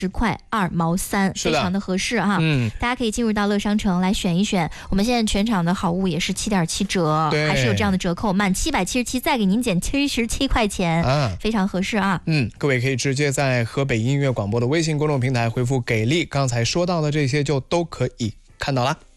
块2毛3，非常的合适哈。大家可以进入到乐商城来选一选。我们现在全场的好物也是7.7折，还是有这样的折扣，满777再给您减77块钱，非常合适啊。 各位可以直接在河北音乐广播的微信公众平台回复给力，刚才说到的这些就都可以看到了。